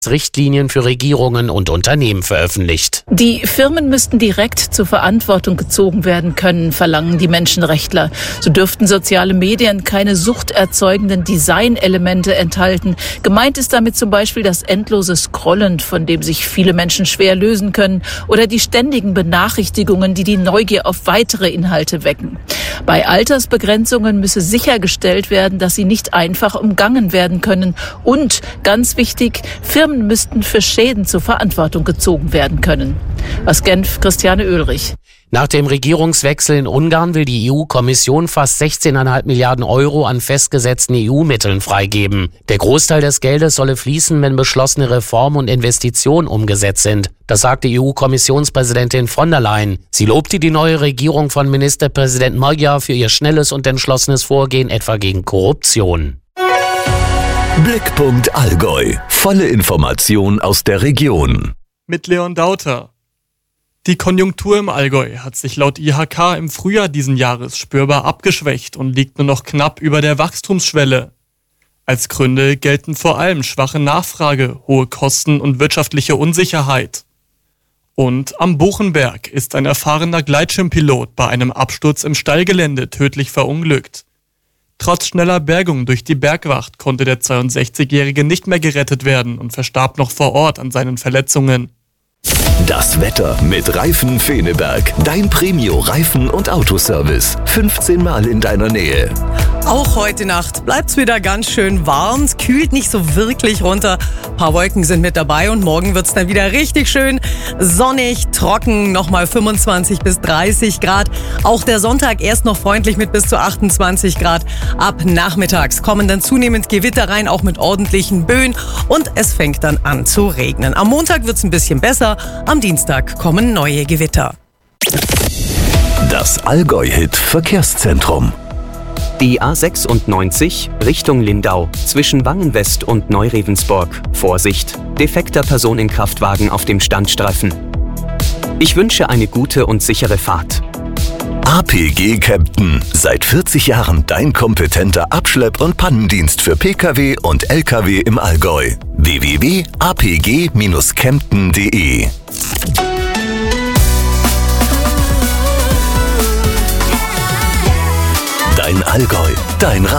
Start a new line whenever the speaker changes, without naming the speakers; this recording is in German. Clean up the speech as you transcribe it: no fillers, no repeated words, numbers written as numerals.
Richtlinien für Regierungen und Unternehmen veröffentlicht.
Die Firmen müssten direkt zur Verantwortung gezogen werden können, verlangen die Menschenrechtler. So dürften soziale Medien keine suchterzeugenden Designelemente enthalten. Gemeint ist damit zum Beispiel das endlose Scrollen, von dem sich viele Menschen schwer lösen können, oder die ständigen Benachrichtigungen, die die Neugier auf weitere Inhalte wecken. Bei Altersbegrenzungen müsse sichergestellt werden, dass sie nicht einfach umgangen werden können. Und, ganz wichtig, Firmen müssten für Schäden zur Verantwortung gezogen werden können. Aus Genf, Christiane Oehlrich.
Nach dem Regierungswechsel in Ungarn will die EU-Kommission fast 16,5 Milliarden Euro an festgesetzten EU-Mitteln freigeben. Der Großteil des Geldes solle fließen, wenn beschlossene Reformen und Investitionen umgesetzt sind. Das sagte EU-Kommissionspräsidentin von der Leyen. Sie lobte die neue Regierung von Ministerpräsident Magyar für ihr schnelles und entschlossenes Vorgehen etwa gegen Korruption.
Blickpunkt Allgäu. Volle Information aus der Region.
Mit Leon Dauter. Die Konjunktur im Allgäu hat sich laut IHK im Frühjahr diesen Jahres spürbar abgeschwächt und liegt nur noch knapp über der Wachstumsschwelle. Als Gründe gelten vor allem schwache Nachfrage, hohe Kosten und wirtschaftliche Unsicherheit. Und am Buchenberg ist ein erfahrener Gleitschirmpilot bei einem Absturz im Stallgelände tödlich verunglückt. Trotz schneller Bergung durch die Bergwacht konnte der 62-Jährige nicht mehr gerettet werden und verstarb noch vor Ort an seinen Verletzungen.
Das Wetter mit Reifen Feneberg. Dein Premio-Reifen- und Autoservice. 15 Mal in deiner Nähe.
Auch heute Nacht bleibt's wieder ganz schön warm. Es kühlt nicht so wirklich runter. Ein paar Wolken sind mit dabei und morgen wird's dann wieder richtig schön sonnig, trocken, nochmal 25 bis 30 Grad. Auch der Sonntag erst noch freundlich mit bis zu 28 Grad. Ab nachmittags kommen dann zunehmend Gewitter rein, auch mit ordentlichen Böen. Und es fängt dann an zu regnen. Am Montag wird's ein bisschen besser. Am Dienstag kommen neue Gewitter.
Das Allgäu-Hit Verkehrszentrum.
Die A96 Richtung Lindau zwischen Wangen-West und Neu-Ravensburg. Vorsicht, defekter Personenkraftwagen auf dem Standstreifen. Ich wünsche eine gute und sichere Fahrt.
APG Kempten. Seit 40 Jahren dein kompetenter Abschlepp- und Pannendienst für Pkw und Lkw im Allgäu. www.apg-kempten.de Dein Allgäu, dein